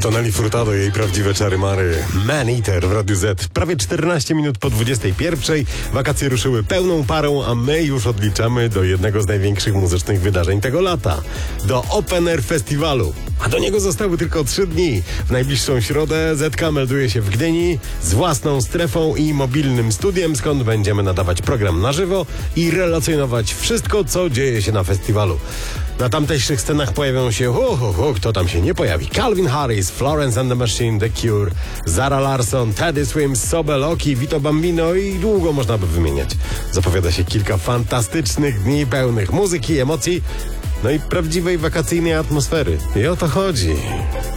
To Nelly Furtado, jej prawdziwe czary mary. Man Eater w Radiu Z. Prawie 14 minut po 21. Wakacje ruszyły pełną parą, a my już odliczamy do jednego z największych muzycznych wydarzeń tego lata. Do Open Air Festiwalu. A do niego zostały tylko 3 dni. W najbliższą środę ZK melduje się w Gdyni z własną strefą i mobilnym studiem, skąd będziemy nadawać program na żywo i relacjonować wszystko, co dzieje się na festiwalu. Na tamtejszych scenach pojawią się, kto tam się nie pojawi? Calvin Harris, Florence and the Machine, The Cure, Zara Larsson, Teddy Swims, Sobel, Oki, Vito Bambino i długo można by wymieniać. Zapowiada się kilka fantastycznych dni pełnych muzyki, emocji, no i prawdziwej wakacyjnej atmosfery. I o to chodzi.